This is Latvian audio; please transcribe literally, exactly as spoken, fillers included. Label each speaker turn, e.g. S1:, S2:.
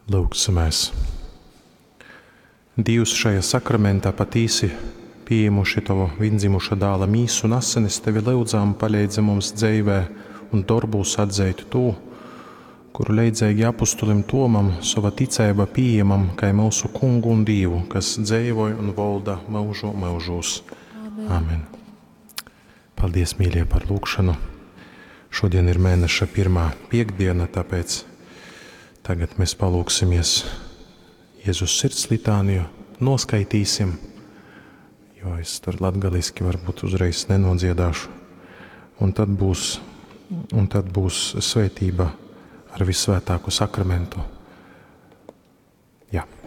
S1: Lūgsimies. Dievs, šajā sakramentā patīsi pieņemuši Tavu viendzimuša dēla mīsu un asinis, Tevi lūdzām palīdzi mums dzīvē un darbūs atzeitu to, kuru leidzēgi apustulim Tomam sava ticība pieejamam, kā mūsu kungu un Dievu, kas dzīvoja un valda mūžu mūžos. Amen. Amen. Paldies, mīļie, par lūgšanu. Šodien ir mēneša pirmā piektdiena, tāpēc tagad mēs palūksimies Jēzus sirds litāniju, noskaitīsim, jo es tur latgaliski varbūt uzreiz nenodziedāšu. Un tad būs, un tad būs svētība ar visvētāko sakramentu. Jā.